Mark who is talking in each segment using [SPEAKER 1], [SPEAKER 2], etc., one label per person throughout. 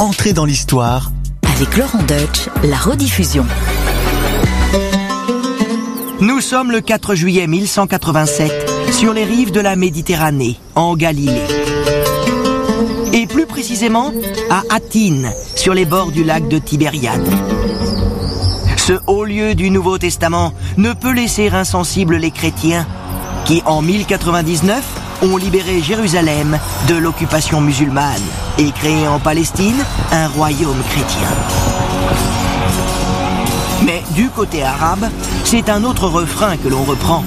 [SPEAKER 1] Entrez dans l'histoire
[SPEAKER 2] avec Laurent Deutsch, la rediffusion.
[SPEAKER 3] Nous sommes le 4 juillet 1187 sur les rives de la Méditerranée, en Galilée. Et plus précisément à Athine, sur les bords du lac de Tibériade. Ce haut lieu du Nouveau Testament ne peut laisser insensibles les chrétiens qui, en 1099, ont libéré Jérusalem de l'occupation musulmane et créé en Palestine un royaume chrétien. Mais du côté arabe, c'est un autre refrain que l'on reprend.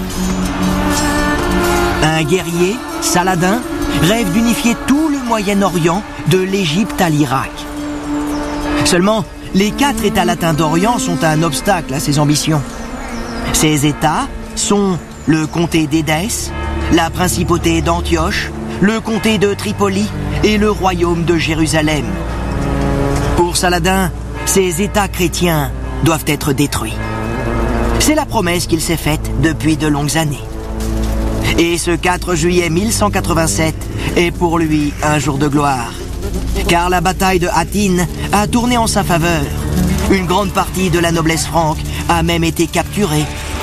[SPEAKER 3] Un guerrier, Saladin, rêve d'unifier tout le Moyen-Orient de l'Égypte à l'Irak. Seulement, les 4 États latins d'Orient sont un obstacle à ses ambitions. Ces États sont le comté d'Édesse, la principauté d'Antioche, le comté de Tripoli et le royaume de Jérusalem. Pour Saladin, ces États chrétiens doivent être détruits. C'est la promesse qu'il s'est faite depuis de longues années. Et ce 4 juillet 1187 est pour lui un jour de gloire. Car la bataille de Athine a tourné en sa faveur. Une grande partie de la noblesse franque a même été capturée.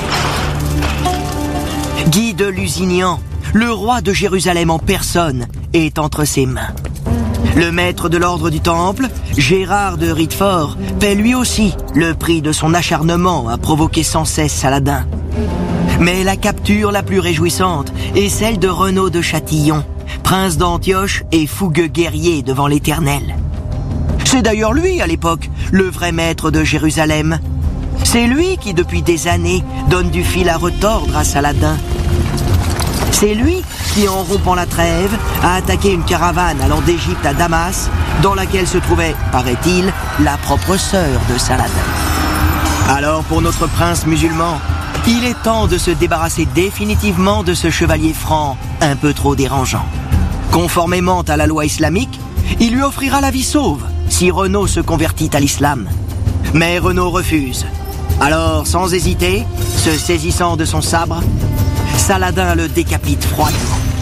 [SPEAKER 3] Guy de Lusignan, le roi de Jérusalem en personne, est entre ses mains. Le maître de l'ordre du Temple, Gérard de Rittefort, paie lui aussi le prix de son acharnement à provoquer sans cesse Saladin. Mais la capture la plus réjouissante est celle de Renaud de Châtillon, prince d'Antioche et fougueux guerrier devant l'Éternel. C'est d'ailleurs lui, à l'époque, le vrai maître de Jérusalem. C'est lui qui, depuis des années, donne du fil à retordre à Saladin. C'est lui qui, en rompant la trêve, a attaqué une caravane allant d'Égypte à Damas, dans laquelle se trouvait, paraît-il, la propre sœur de Saladin. Alors, pour notre prince musulman, il est temps de se débarrasser définitivement de ce chevalier franc un peu trop dérangeant. Conformément à la loi islamique, il lui offrira la vie sauve si Renaud se convertit à l'islam. Mais Renaud refuse. Alors, sans hésiter, se saisissant de son sabre, Saladin le décapite froidement.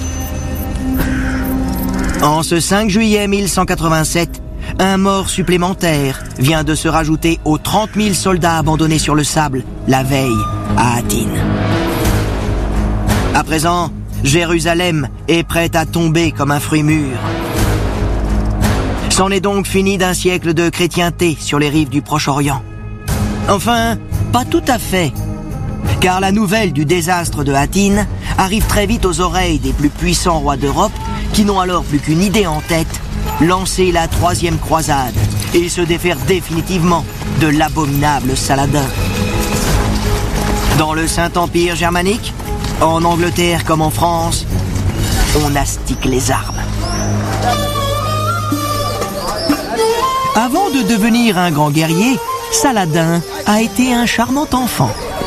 [SPEAKER 3] En ce 5 juillet 1187, un mort supplémentaire vient de se rajouter aux 30 000 soldats abandonnés sur le sable la veille à Athine. À présent, Jérusalem est prête à tomber comme un fruit mûr. C'en est donc fini d'un siècle de chrétienté sur les rives du Proche-Orient. Enfin, pas tout à fait. Car la nouvelle du désastre de Athine arrive très vite aux oreilles des plus puissants rois d'Europe qui n'ont alors plus qu'une idée en tête, lancer la 3e croisade et se défaire définitivement de l'abominable Saladin. Dans le Saint-Empire germanique, en Angleterre comme en France, on astique les armes. Avant de devenir un grand guerrier, Saladin a été un charmant enfant.